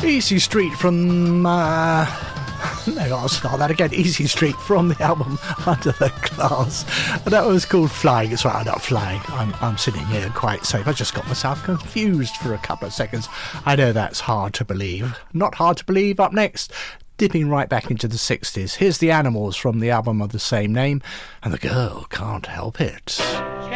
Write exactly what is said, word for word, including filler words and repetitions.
Easy Street from... Uh, no, I'll start that again. Easy Street from the album Under the Glass. And that was called Flying. It's right, I'm not flying. I'm, I'm sitting here quite safe. I just got myself confused for a couple of seconds. I know that's hard to believe. Not hard to believe. Up next, dipping right back into the sixties. Here's The Animals from the album of the same name. And the girl can't help it.